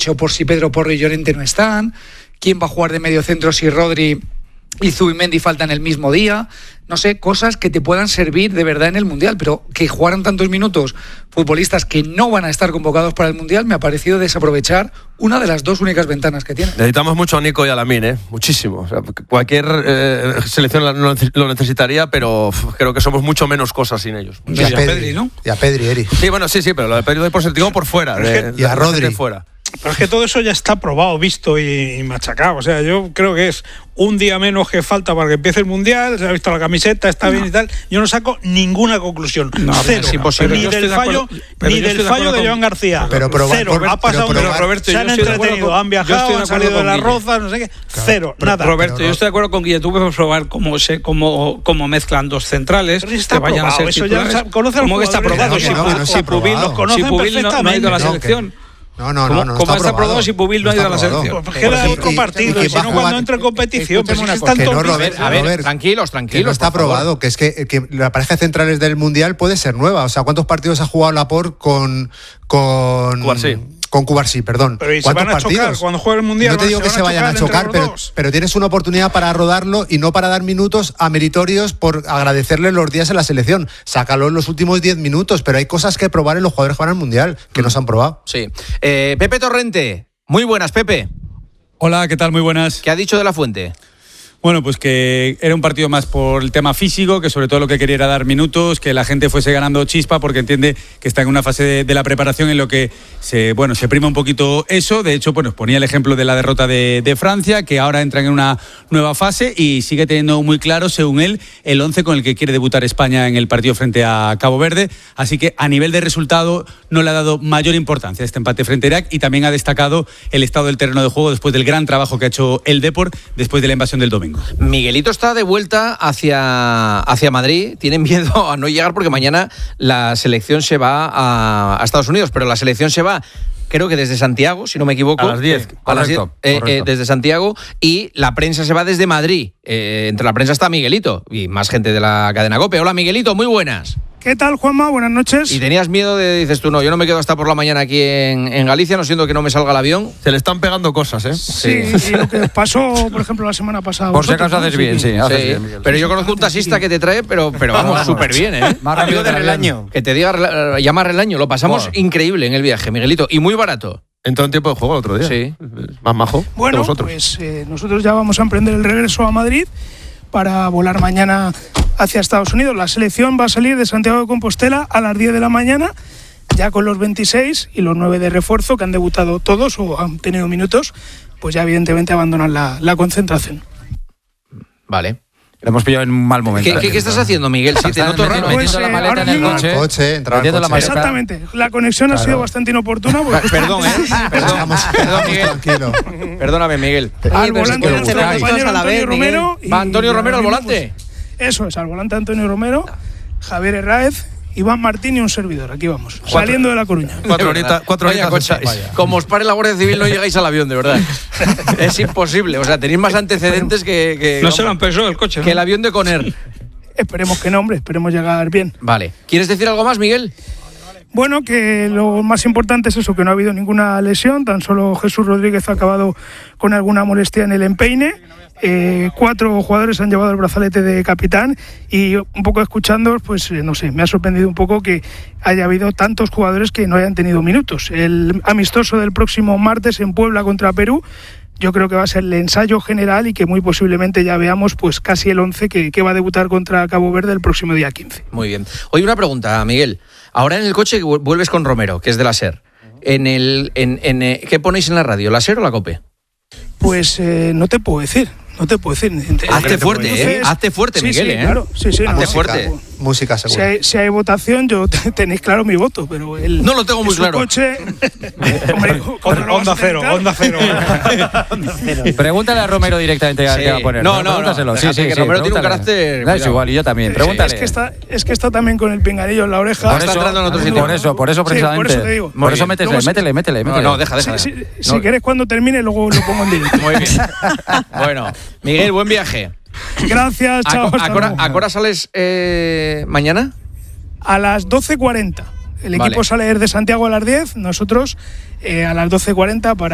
por si Pedro Porro y Llorente no están, quién va a jugar de mediocentro si Rodri y Zubimendi faltan el mismo día, no sé, cosas que te puedan servir de verdad en el Mundial, pero que jugaran tantos minutos futbolistas que no van a estar convocados para el Mundial me ha parecido desaprovechar una de las dos únicas ventanas que tiene. Necesitamos mucho a Nico y a Lamine, muchísimo. O sea, cualquier selección lo necesitaría, pero creo que somos mucho menos cosas sin ellos. Y a Pedri, ¿no? Y a Pedri, Eri. Sí, bueno, sí, pero lo de Pedri doy por sentido por fuera. Y a Rodri. Fuera. Pero es que todo eso ya está probado, visto y machacado. O sea, yo creo que es un día menos que falta para que empiece el Mundial. Se ha visto la camiseta, está bien y tal. Yo no saco ninguna conclusión. Cero. Es imposible. Ni del fallo, de Joan García. Pero cero. Ha pasado. Roberto, se han entretenido, han viajado, han salido de las rozas, no sé qué. Cero, nada. Roberto, yo estoy de acuerdo con Guille. Tú puedes probar cómo mezclan dos centrales. Está vayan a ser eso titulares. Ya conoce ¿Cómo que está probado? Si Pubil no ha ido a la selección. No ¿Cómo está probado si Pubil no ha ido a la selección? Porque era otro partido, y si no cuando entra en competición. Pero es tanto. A ver, tranquilos. Que no está probado, que es que la pareja de centrales del Mundial puede ser nueva. O sea, ¿cuántos partidos ha jugado Laporte con Cubarsí, perdón? Pero ¿y se van a chocar cuando juegue el Mundial? No te digo que se vayan a chocar, pero tienes una oportunidad para rodarlo y no para dar minutos a meritorios por agradecerle los días en la selección. Sácalo en los últimos 10 minutos, pero hay cosas que probar en los jugadores que van al Mundial, que no se han probado. Sí. Pepe Torrente, muy buenas, Pepe. Hola, ¿qué tal? Muy buenas. ¿Qué ha dicho de la Fuente? Bueno, pues que era un partido más por el tema físico, que sobre todo lo que quería era dar minutos, que la gente fuese ganando chispa, porque entiende que está en una fase de la preparación en lo que se prima un poquito eso. De hecho, ponía el ejemplo de la derrota de Francia, que ahora entran en una nueva fase y sigue teniendo muy claro, según él, el 11 con el que quiere debutar España en el partido frente a Cabo Verde. Así que a nivel de resultado no le ha dado mayor importancia a este empate frente a Irak, y también ha destacado el estado del terreno de juego después del gran trabajo que ha hecho el Depor después de la invasión del domingo. Miguelito está de vuelta hacia Madrid. Tienen miedo a no llegar porque mañana la selección se va a Estados Unidos, pero la selección se va, creo que desde Santiago, si no me equivoco. A las 10. Correcto. Desde Santiago, y la prensa se va desde Madrid. Entre la prensa está Miguelito y más gente de la cadena COPE. Hola, Miguelito, muy buenas. ¿Qué tal, Juanma? Buenas noches. ¿Y tenías miedo dices tú, no, yo no me quedo hasta por la mañana aquí en Galicia, no siento que no me salga el avión? Se le están pegando cosas, ¿eh? Sí, y lo que pasó, por ejemplo, la semana pasada. Por si acaso haces bien, sí. Haces bien, Miguel. Pero yo conozco un taxista que te trae, pero vamos, súper bien, ¿eh? Más rápido que Relaño. Que te diga, llama Relaño. Lo pasamos increíble en el viaje, Miguelito. Y muy barato. Entró en tiempo de juego el otro día. Sí. Más majo. Bueno, pues nosotros ya vamos a emprender el regreso a Madrid para volar mañana hacia Estados Unidos. La selección va a salir de Santiago de Compostela a las 10 de la mañana, ya con los 26 y los 9 de refuerzo que han debutado todos o han tenido minutos, pues ya evidentemente abandonan la concentración. Vale. Lo hemos pillado en un mal momento. ¿Qué estás haciendo, Miguel? Sí, te noto raro. Pues, la maleta en el coche. Exactamente. La conexión ha sido bastante inoportuna. Perdón, Miguel. Tranquilo. Perdóname, Miguel. Al volante Antonio Romero. ¿Va Antonio Romero al volante? Eso es, al volante Antonio Romero, Javier Herráez, Iván Martín y un servidor. Aquí vamos, saliendo de La Coruña. 4 horitas. Como os pare la Guardia Civil no llegáis al avión, de verdad. Es imposible. O sea, tenéis más antecedentes que no se lo han pensado el coche, ¿no? Que el avión de Conair. Esperemos que no, hombre. Esperemos llegar bien. Vale. ¿Quieres decir algo más, Miguel? Bueno, que lo más importante es eso, que no ha habido ninguna lesión. Tan solo Jesús Rodríguez ha acabado con alguna molestia en el empeine. 4 jugadores han llevado el brazalete de capitán y un poco escuchando, pues no sé, me ha sorprendido un poco que haya habido tantos jugadores que no hayan tenido minutos. El amistoso del próximo martes en Puebla contra Perú, yo creo que va a ser el ensayo general y que muy posiblemente ya veamos pues casi el 11 que va a debutar contra Cabo Verde el próximo día 15. Muy bien. Oye, una pregunta, Miguel. Ahora en el coche vuelves con Romero, que es de la SER. ¿Qué ponéis en la radio, la SER o la COPE? Pues no te puedo decir. Hazte fuerte, Hazte fuerte, sí, Miguel, sí, claro. Sí, Hazte fuerte. Música seguro. Si hay votación, tenéis claro mi voto, pero no lo tengo muy claro. Coche, Onda cero. Pregúntale a Romero directamente qué va a poner. No. Pregúntaselo. Sí, que Romero tiene un carácter. Es igual, y yo también. Pregúntale. Es que está también con el pinganillo en la oreja. Está entrando en otro sitio. Por eso precisamente. Por eso te digo. Por eso métele. No, deja. Si quieres cuando termine, luego lo pongo en directo. Muy bien. Bueno, Miguel, buen viaje. Gracias, chao. ¿A qué hora sales mañana? A las 12:40. El equipo sale desde Santiago a las 10, nosotros a las 12:40 para